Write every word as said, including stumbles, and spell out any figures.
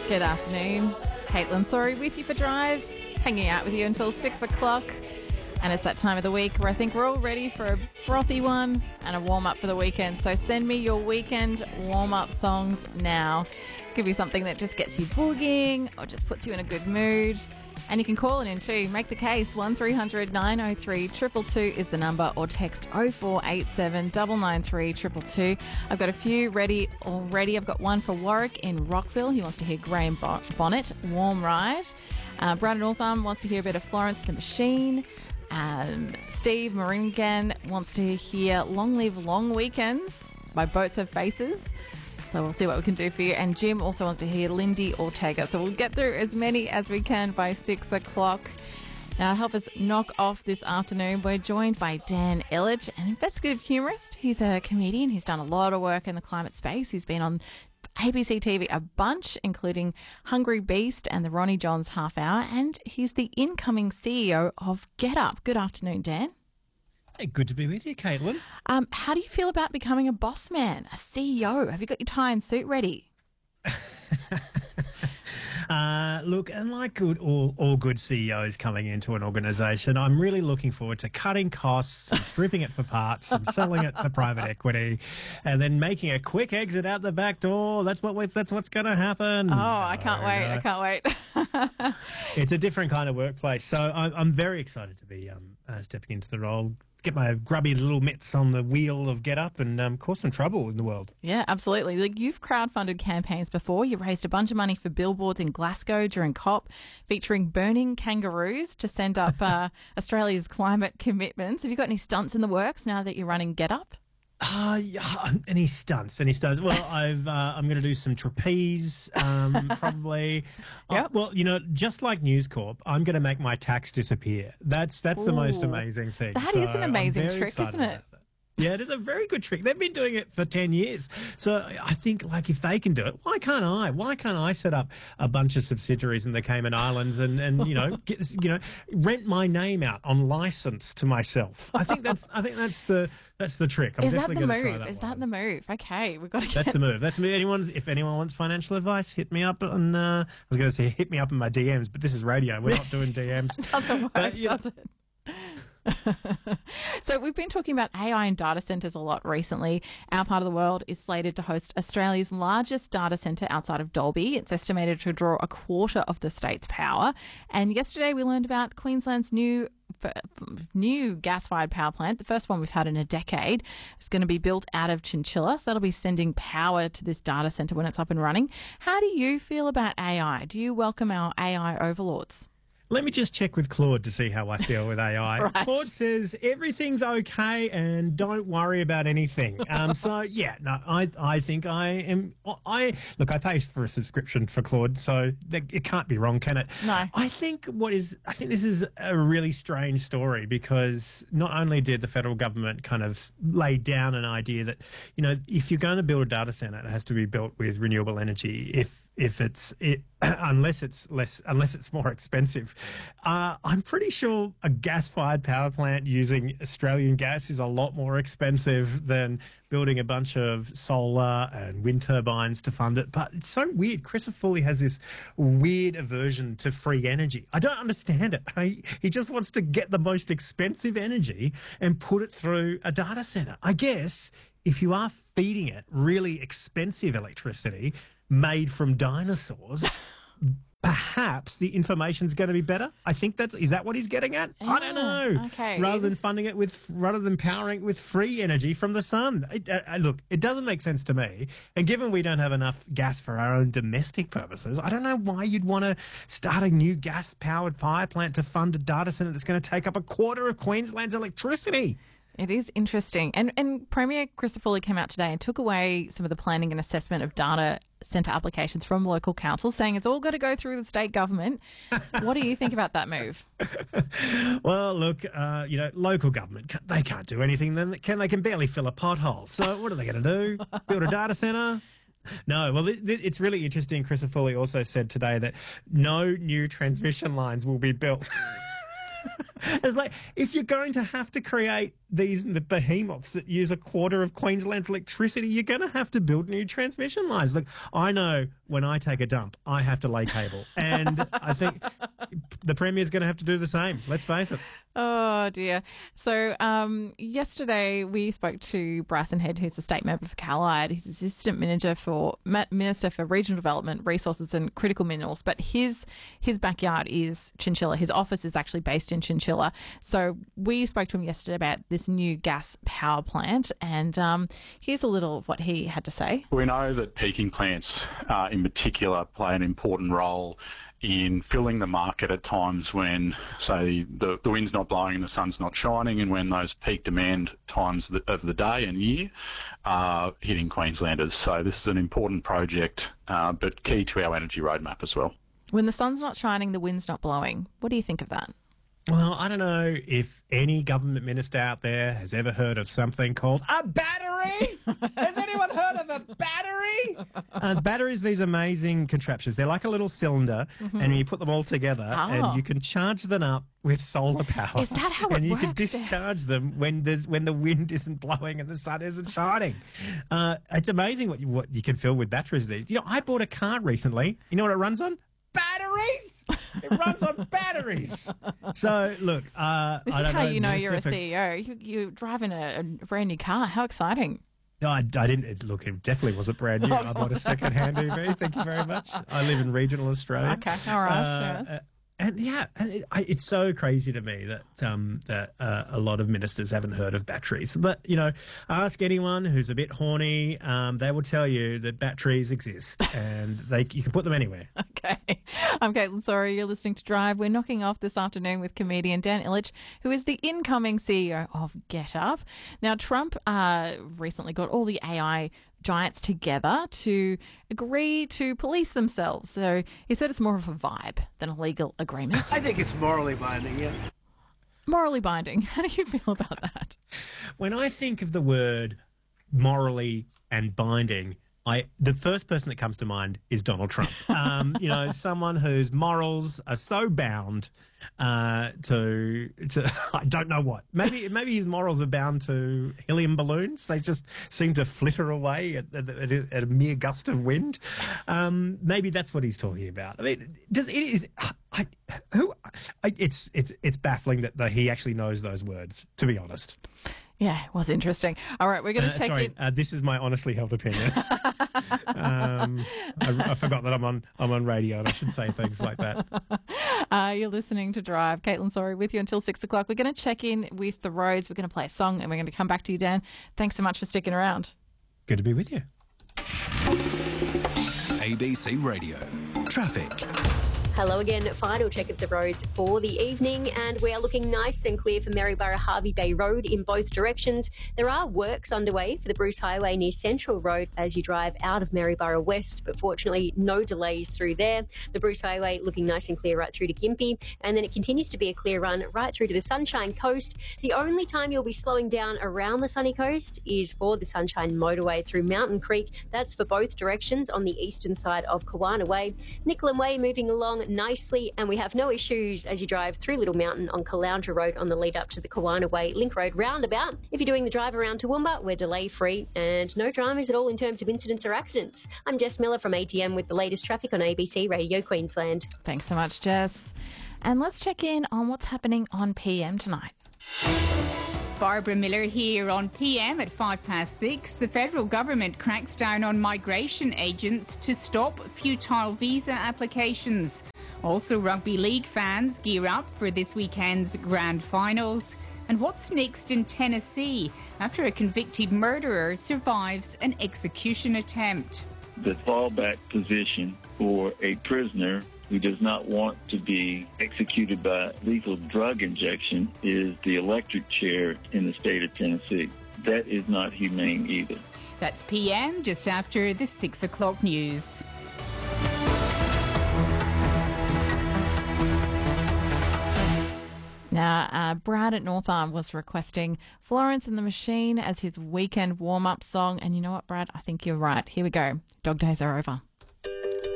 Good afternoon. Caitlin Sorry with you for Drive, hanging out with you until six o'clock. And it's that time of the week where I think we're all ready for a frothy one and a warm-up for the weekend. So send me your weekend warm-up songs now. Give you something that just gets you boogieing or just puts you in a good mood. And you can call it in too. Make the case. one three hundred nine oh three two two two is the number, or text oh four eight seven nine nine three two two two. I've got a few ready already. I've got one for Warwick in Rockville. He wants to hear Graham Bonnet, Warm Ride. Uh, Brandon Northam wants to hear a bit of Florence the Machine. Um, Steve Maringan wants to hear Long Live Long Weekends by Boats Have Faces. So we'll see what we can do for you. And Jim also wants to hear Lindy Ortega. So we'll get through as many as we can by six o'clock. Now, to help us knock off this afternoon, we're joined by Dan Ilic, an investigative humorist. He's a comedian. He's done a lot of work in the climate space. He's been on A B C T V a bunch, including Hungry Beast and the Ronnie Johns Half Hour. And he's the incoming C E O of GetUp. Good afternoon, Dan. Hey, good to be with you, Caitlin. Um, how do you feel about becoming a boss man, a C E O? Have you got your tie and suit ready? uh, look, and like good all, all good C E Os coming into an organisation, I'm really looking forward to cutting costs and stripping it for parts and selling it to private equity and then making a quick exit out the back door. That's what that's what's going to happen. Oh, I can't wait. No. I can't wait. It's a different kind of workplace. So I'm, I'm very excited to be um, uh, stepping into the role. Get my grubby little mitts on the wheel of GetUp and um, cause some trouble in the world. Yeah, absolutely. Like, you've crowdfunded campaigns before. You raised a bunch of money for billboards in Glasgow during COP, featuring burning kangaroos to send up uh, Australia's climate commitments. Have you got any stunts in the works now that you're running GetUp? Uh, yeah, any stunts, any stunts. Well, I've, uh, I'm going to do some trapeze, um, probably. Yep. Uh, well, you know, just like News Corp, I'm going to make my tax disappear. That's, that's the most Ooh. amazing thing. That So is an amazing I'm very trick, excited isn't it? about that. Yeah, it is a very good trick. They've been doing it for ten years. So I think, like, if they can do it, why can't I? Why can't I set up a bunch of subsidiaries in the Cayman Islands and, and you know, get, you know, rent my name out on license to myself? I think that's, I think that's the, that's the trick. I'm Is that the definitely gonna try move? that Is one. that the move? Okay, we've got to get... That's the move. That's me. Anyone, if anyone wants financial advice, hit me up on, uh, I was going to say hit me up in my D Ms, but this is radio. We're not doing D Ms. Doesn't work, But, you know, does it? So we've been talking about A I and data centres a lot recently. Our part of the world is slated to host Australia's largest data centre outside of Dalby. It's estimated to draw a quarter of the state's power. And yesterday we learned about Queensland's new new gas-fired power plant, the first one we've had in a decade. It's going to be built out of Chinchilla, so that'll be sending power to this data centre when it's up and running. How do you feel about A I? Do you welcome our A I overlords? Let me just check with Claude to see how I feel with A I. Right. Claude says everything's okay and don't worry about anything. Um, so yeah, no, I I think I am. I look, I pay for a subscription for Claude, so it can't be wrong, can it? No. I think what is I think this is a really strange story because not only did the federal government kind of lay down an idea that, you know, if you're going to build a data center, it has to be built with renewable energy. If if it's it, unless it's less unless it's more expensive. Uh, I'm pretty sure a gas-fired power plant using Australian gas is a lot more expensive than building a bunch of solar and wind turbines to fund it. But it's so weird. Chris Foley has this weird aversion to free energy. I don't understand it. He, he just wants to get the most expensive energy and put it through a data center. I guess if you are feeding it really expensive electricity made from dinosaurs, perhaps the information's going to be better. I think that's, is that what he's getting at? Oh, I don't know. okay. Rather than It's- funding it with, rather than powering it with free energy from the sun. It, uh, uh, look, it doesn't make sense to me. And given we don't have enough gas for our own domestic purposes, I don't know why you'd want to start a new gas-powered fire plant to fund a data centre that's going to take up a quarter of Queensland's electricity. It is interesting. And and Premier Christopher Foley came out today and took away some of the planning and assessment of data centre applications from local councils, saying it's all got to go through the state government. What do you think about that move? Well, look, uh, you know, local government, they can't do anything. Then can they can barely fill a pothole. So what are they going to do? Build a data centre? No, well, it, it's really interesting. Christopher Foley also said today that no new transmission lines will be built. It's like, if you're going to have to create these behemoths that use a quarter of Queensland's electricity, you're going to have to build new transmission lines. Like, I know when I take a dump, I have to lay cable. And I think the Premier's going to have to do the same. Let's face it. Oh, dear. So um, yesterday we spoke to Bryson Head, who's a state member for Callide. He's Assistant Manager for Minister for Regional Development, Resources and Critical Minerals. But his his backyard is Chinchilla. His office is actually based in Chinchilla. So we spoke to him yesterday about this new gas power plant. And um, here's a little of what he had to say. We know that peaking plants uh, in particular play an important role in filling the market at times when, say, the, the wind's not blowing and the sun's not shining, and when those peak demand times of the, of the day and year are hitting Queenslanders. So this is an important project, uh, but key to our energy roadmap as well. When the sun's not shining, the wind's not blowing. What do you think of that? Well, I don't know if any government minister out there has ever heard of something called a battery. Has anyone heard of a battery? Uh, batteries, these amazing contraptions. They're like a little cylinder, mm-hmm. and you put them all together, oh. and you can charge them up with solar power. Is that how it and you works? can discharge them when there's when the wind isn't blowing and the sun isn't shining. Uh, it's amazing what you, what you can fill with batteries these. You know, I bought a car recently. You know what it runs on? Batteries. It runs on batteries. So, look, uh, this I don't is how know, you know Minister you're a for... C E O. You, you're driving a, a brand new car. How exciting. No, I, I didn't. It, look, it definitely wasn't brand new. I bought a second-hand E V. Thank you very much. I live in regional Australia. Okay, all right. Uh, yes. And yeah, and it, I, it's so crazy to me that um, that uh, a lot of ministers haven't heard of batteries. But, you know, ask anyone who's a bit horny, um, they will tell you that batteries exist and they you can put them anywhere. Okay. I'm Caitlin Sorry. You're listening to Drive. We're knocking off this afternoon with comedian Dan Ilic, who is the incoming C E O of GetUp. Now, Trump uh, recently got all the A I giants together to agree to police themselves. So he said it's more of a vibe than a legal agreement. I think it's morally binding, yeah. Morally binding. How do you feel about that? When I think of the word morally and binding, I the first person that comes to mind is Donald Trump. Um, you know, someone whose morals are so bound uh, to to I don't know what. Maybe maybe his morals are bound to helium balloons. They just seem to flitter away at, at, at, a, at a mere gust of wind. Um, maybe that's what he's talking about. I mean, does it is I, who? I, it's it's it's baffling that, that he actually knows those words. To be honest. Yeah, it was interesting. All right, we're going to uh, check sorry, in. Uh, this is my honestly held opinion. um, I, I forgot that I'm on I'm on radio and I should say things like that. Uh, you're listening to Drive. Caitlin Sorry with you until six o'clock. We're going to check in with the roads. We're going to play a song and we're going to come back to you, Dan. Thanks so much for sticking around. Good to be with you. A B C Radio. Traffic. Hello again. Final check of the roads for the evening, and we are looking nice and clear for Maryborough Harvey Bay Road in both directions. There are works underway for the Bruce Highway near Central Road as you drive out of Maryborough West, but fortunately no delays through there. The Bruce Highway looking nice and clear right through to Gympie, and then it continues to be a clear run right through to the Sunshine Coast. The only time you'll be slowing down around the sunny coast is for the Sunshine Motorway through Mountain Creek. That's for both directions on the eastern side of Kawana Way. Nicolin Way moving along nicely, and we have no issues as you drive through Little Mountain on Caloundra Road on the lead up to the Kawana Way Link Road roundabout. If you're doing the drive around Toowoomba, we're delay free and no dramas at all in terms of incidents or accidents. I'm Jess Miller from A T M with the latest traffic on A B C Radio Queensland. Thanks so much, Jess. And let's check in on what's happening on P M tonight. Barbara Miller here on P M at five past six. The federal government cracks down on migration agents to stop futile visa applications. Also, rugby league fans gear up for this weekend's grand finals. And what's next in Tennessee after a convicted murderer survives an execution attempt? The fallback position for a prisoner who does not want to be executed by lethal drug injection is the electric chair in the state of Tennessee. That is not humane either. That's P M just after the six o'clock news. Now, uh, Brad at North Arm was requesting Florence and the Machine as his weekend warm-up song. And you know what, Brad? I think you're right. Here we go. Dog days are over.